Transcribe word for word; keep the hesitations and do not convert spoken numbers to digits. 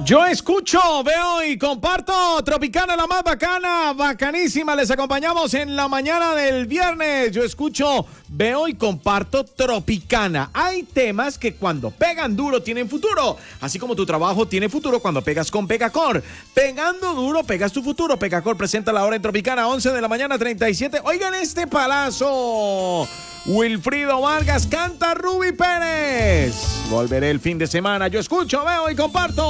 Yo escucho, veo y comparto Tropicana, la más bacana, bacanísima. Les acompañamos en la mañana del viernes. Yo escucho, veo y comparto Tropicana. Hay temas que cuando pegan duro tienen futuro, así como tu trabajo tiene futuro cuando pegas con Pegacor. Pegando duro, pegas tu futuro. Pegacor presenta la hora en Tropicana, once de la mañana, treinta y siete. Oigan este palazo. Wilfrido Vargas canta Ruby Pérez. Volveré el fin de semana. Yo escucho, veo y comparto.